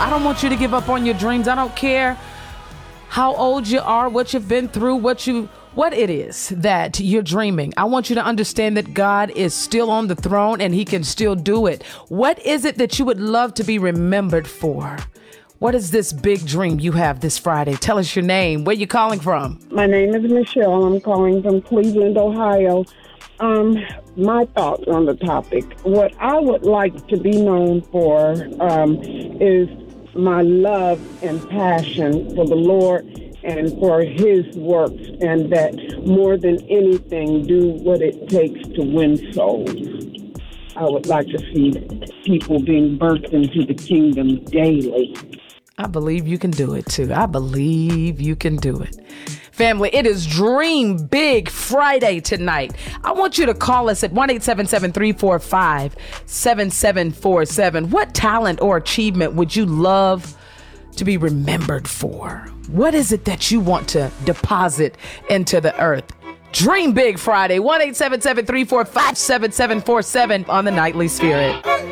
I don't want you to give up on your dreams. I don't care how old you are, what you've been through, what it is that you're dreaming. I want you to understand that God is still on the throne and he can still do it. What is it that you would love to be remembered for? What is this big dream you have this Friday? Tell us your name. Where you calling from? My name is Michelle. I'm calling from Cleveland, Ohio. My thoughts on the topic. What I would like to be known for is my love and passion for the Lord and for his works, and that more than anything, do what it takes to win souls. I would like to see people being birthed into the kingdom daily. I believe you can do it too. I believe you can do it. Family, it is Dream Big Friday tonight. I want you to call us at 1-877-345-7747. What talent or achievement would you love to be remembered for? What is it that you want to deposit into the earth? Dream Big Friday, 1-877-345-7747 on the Nightly Spirit.